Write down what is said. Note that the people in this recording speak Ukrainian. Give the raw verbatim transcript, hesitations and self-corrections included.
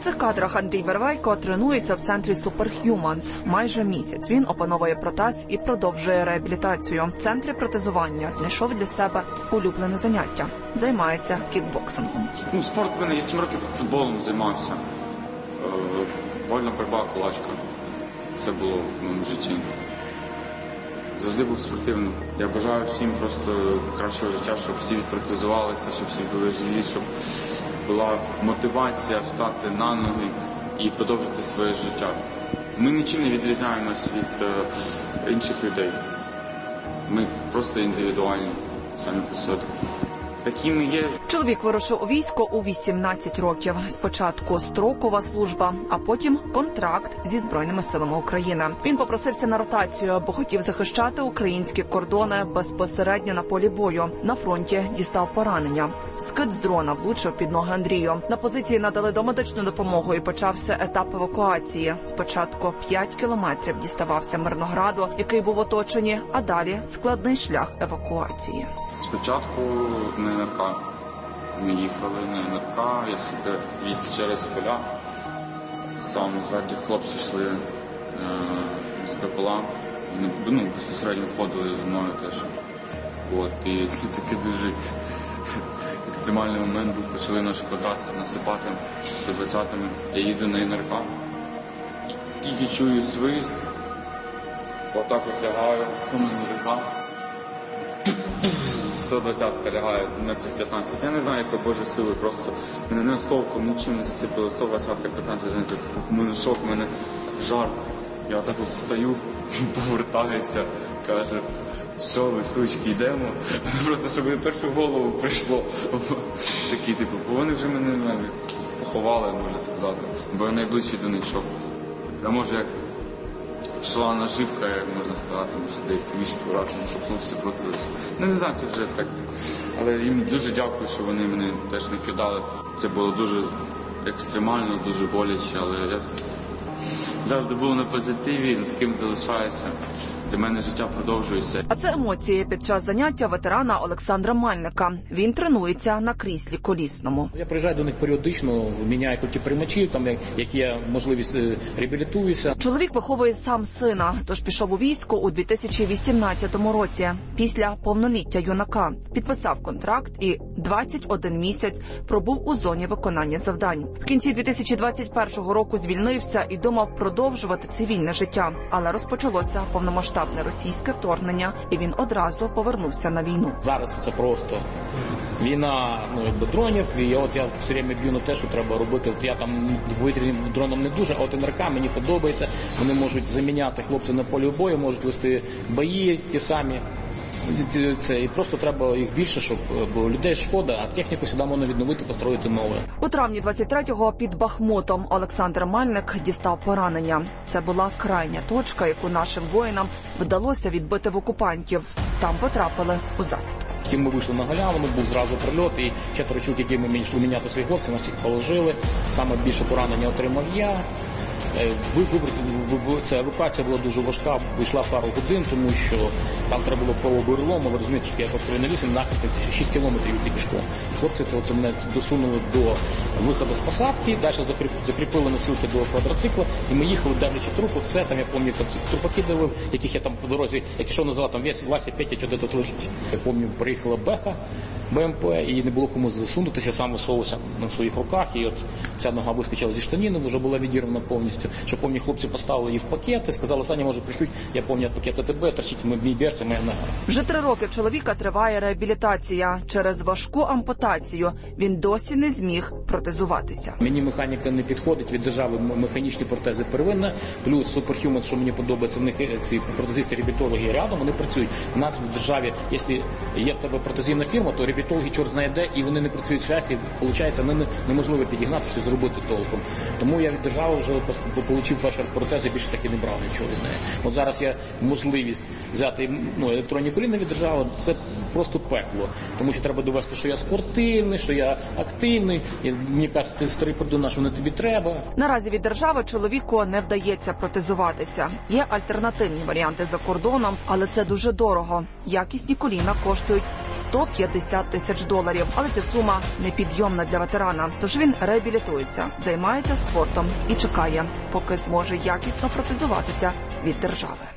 цих кадрах Андрій Вервейко тренується в центрі Superhumans. Майже місяць він опановує протез і продовжує реабілітацію. В центрі протезування знайшов для себе улюблене заняття. Займається кікбоксингом. Ну, спорт в мене, я сім років футболом займався. Вольна боротьба, кулачка. Це було в моєму житті. Завжди був спортивним. Я бажаю всім просто кращого життя, щоб всі відпротезувалися, щоб всі були живі, щоб була мотивація встати на ноги і продовжити своє життя. Ми нічим не відрізняємось від е, інших людей. Ми просто індивідуальні, самі по собі. Такі ми є. Чоловік вирушив у військо у вісімнадцять років. Спочатку строкова служба, а потім контракт зі Збройними силами України. Він попросився на ротацію, бо хотів захищати українські кордони безпосередньо на полі бою. На фронті дістав поранення. Скид з дрона влучив під ноги Андрію. На позиції надали домедичну допомогу і почався етап евакуації. Спочатку п'ять кілометрів діставався Мирнограду, який був оточені, а далі складний шлях евакуації. Спочатку на ен ер ка. Ми їхали на ен ер ка, я себе віз через поля. Сам ззаді хлопці йшли е, з БПЛА. Вони ну, безпосередньо ходили зі мною теж. От, і це такий дуже екстремальний момент був. Почали наші квадрати насипати сто двадцятими. Я їду на ен ер ка. І тільки чую свист. Отак от лягаю, там ен ер ка. сто двадцятка лягає метрів п'ятнадцять. Я не знаю, якої Божої сили, просто мене не осколком, нічим не зацепило. сто двадцятка, п'ятнадцять, у мене шок, у мене жар. Я так ось стою, повертаюся, каже, що ви, сучки, йдемо. Просто, щоб мені першу голову прийшло. Такі, типу, вони вже мене навіть поховали, можна сказати. Бо я найближчий до них шок. А може, як шла наживка, як можна сказати, може, де в повіщі поражені, щоб хлопці просто... Ну, не знаю, це вже так. Але їм дуже дякую, що вони мене теж не кидали. Це було дуже екстремально, дуже боляче, але я завжди був на позитиві, і таким залишаюся. Для мене життя продовжується. А це емоції під час заняття ветерана Олександра Мальника. Він тренується на кріслі колісному. Я приїжджаю до них періодично, міняю кілька приймачів, там як є можливість, реабілітуюся. Чоловік виховує сам сина, тож пішов у військо у дві тисячі вісімнадцятому році. Після повноліття юнака підписав контракт і двадцять один місяць пробув у зоні виконання завдань. В кінці дві тисячі двадцять першого року звільнився і думав продовжувати цивільне життя, але розпочалося повномасштабне російське вторгнення, і він одразу повернувся на війну. Зараз це просто війна, ну, якби дронів, і от я все время б'ю на те, що треба робити. От я там повітряним дроном не дуже, а от ен ер ка мені подобається. Вони можуть заміняти хлопців на полі бою, можуть вести бої ті самі. Це, і просто треба їх більше, щоб, бо людей шкода, а техніку сюди можна відновити, построїти нове. У травні двадцять третього під Бахмутом Олександр Мальник дістав поранення. Це була крайня точка, яку нашим воїнам вдалося відбити в окупантів. Там потрапили у засідку. Тим ми вийшли на галявину, був зразу прильот, і четверо чоловік, які ми йшли міняти своїх хлопців, нас їх положили. Саме більше поранення отримав я. Ця евакуація була дуже важка, вийшла пару годин, тому що там треба було по оборлому, ви розумієте, що я построєний на вісім, нахід шість кілометрів йти пішком. Хлопці це, це мене досунули до виходу з посадки, далі закріпили носилки до квадроцикла, і ми їхали, давлячи трупи, все, там я пам'ятаю, трупаки дивив, яких я там по дорозі, як що називав, там Вася, Вася, Петя, що де тут лежить. Я пам'ятаю, приїхала Беха, Бе ем пе, і не було кому засунутися, сам висовувався на своїх руках, і от ця нога вискочила зі штаніни, вже була відірвана повністю. Що, пам'ятаю, хлопці поставили її в пакет і сказали, Саня, може, пришлють, я пам'ятаю, пакет а те бе, торчить мій берці, моя нога. Вже три роки чоловіка триває реабілітація. Через важку ампутацію він досі не зміг протезуватися. Мені механіка не підходить, від держави механічні протези первинна, плюс Superhuman, що мені подобається, в них ці протезисти-реабілітологи рядом, вони працюють. У нас в державі, якщо є в тебе протезивна фірма, то реабілітологи чорт знає де, і вони не працюють в щасті, виходить, неможливо підігнати, щось зробити толком. Тому я від держави вже отримав перший протез і більше таки не брав нічого від неї. От зараз я можливість взяти ну, електронні коліна від держави, це просто пекло. Тому що треба довести, що я спортивний, що я активний, і мені кажуть, ти старий придуна, що не тобі треба. Наразі від держави чоловіку не вдається протезуватися. Є альтернативні варіанти за кордоном, але це дуже дорого. Якісні коліна коштують сто п'ятдесят тисяч доларів, але ця сума непідйомна для ветерана. Тож він реабілітується, займається спортом і чекає, поки зможе якісно протезуватися від держави.